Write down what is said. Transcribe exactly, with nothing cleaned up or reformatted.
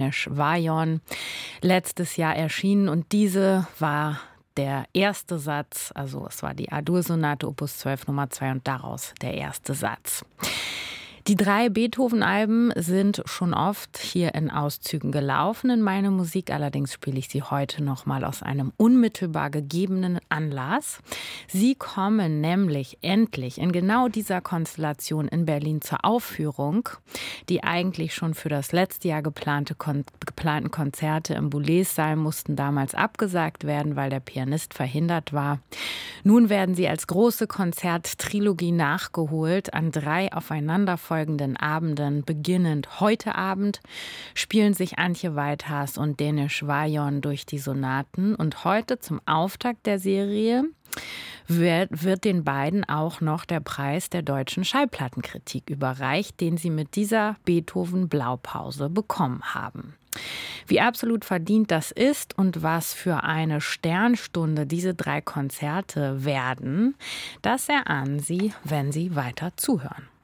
Deniz Vajon letztes Jahr erschienen und diese war der erste Satz, also es war die A-Dur-Sonate Opus zwölf Nummer zwei und daraus der erste Satz. Die drei Beethoven-Alben sind schon oft hier in Auszügen gelaufen in meine Musik. Allerdings spiele ich sie heute noch mal aus einem unmittelbar gegebenen Anlass. Sie kommen nämlich endlich in genau dieser Konstellation in Berlin zur Aufführung. Die eigentlich schon für das letzte Jahr geplante Kon- geplanten Konzerte im Boulez-Saal mussten damals abgesagt werden, weil der Pianist verhindert war. Nun werden sie als große Konzerttrilogie nachgeholt an drei aufeinanderfolgenden Abenden. Beginnend heute Abend spielen sich Antje Weithas und Deniz Vajon durch die Sonaten. Und heute zum Auftakt der Serie wird, wird den beiden auch noch der Preis der deutschen Schallplattenkritik überreicht, den sie mit dieser Beethoven-Blaupause bekommen haben. Wie absolut verdient das ist und was für eine Sternstunde diese drei Konzerte werden, das erahnen Sie, wenn Sie weiter zuhören.